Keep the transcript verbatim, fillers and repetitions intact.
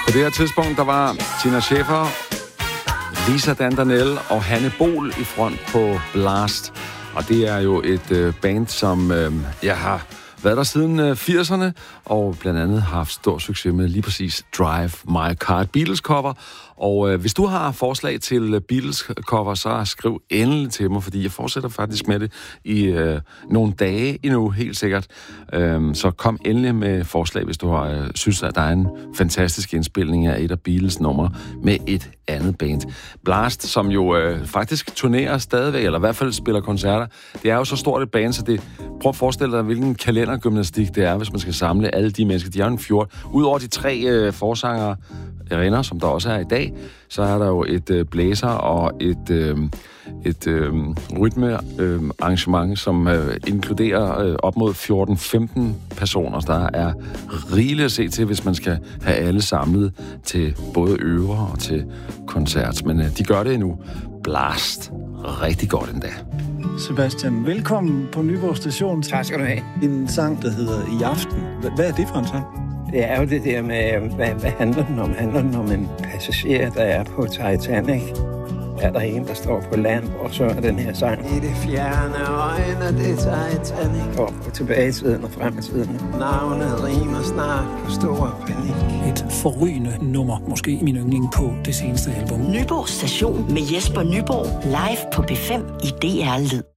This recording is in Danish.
På det her tidspunkt, der var Tina Schäfer, Lisa Dandanel og Hanne Bol i front på Blast. Og det er jo et øh, band, som øh, jeg har været der siden øh, firserne, og blandt andet har haft stor succes med lige præcis Drive My Car, Beatles-cover. Og øh, hvis du har forslag til Beatles-cover, så skriv endelig til mig, fordi jeg fortsætter faktisk med det i øh, nogle dage endnu, helt sikkert. Øh, så kom endelig med forslag, hvis du har, øh, synes, at der er en fantastisk indspilning af et af Beatles numre med et andet band. Blast, som jo øh, faktisk turnerer stadigvæk, eller i hvert fald spiller koncerter. Det er jo så stort et band, så det... Prøv at forestille dig, hvilken kalendergymnastik det er, hvis man skal samle alle de mennesker. De er jo en fjord. Udover de tre øh, forsangere, Renner, som der også er i dag, så er der jo et øh, blæser og et, øh, et øh, rytmearrangement, øh, som øh, inkluderer øh, op mod fjorten femten personer. Der er rigeligt at se til, hvis man skal have alle samlet til både øver og til koncert. Men øh, de gør det endnu. Blast. Rigtig godt endda. Sebastian, velkommen på Nyborg Station. Tak skal du have. En sang, der hedder I aften. Hvad er det for en sang? Det er jo det der med, hvad, hvad handler den om? Handler den om en passager, der er på Titanic? Er der en, der står på land, og så er den her sang? I det fjerne øjne, det er Titanic. Og på tilbagesiden og fremsiden. Navnet rimer snart på stor panik. Et forrygende nummer, måske min yndling på det seneste album. Nyborg Station med Jesper Nyborg, live på P fem i D R Lyd.